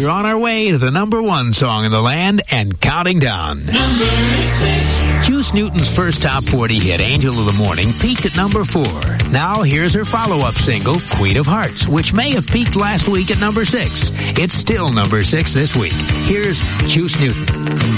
we're on our way to the number one song in the land and counting down. Number 6. Juice Newton's first top 40 hit, Angel of the Morning, peaked at number 4. Now here's her follow-up single, Queen of Hearts, which may have peaked last week at number 6. It's still number 6 this week. Here's Juice Newton.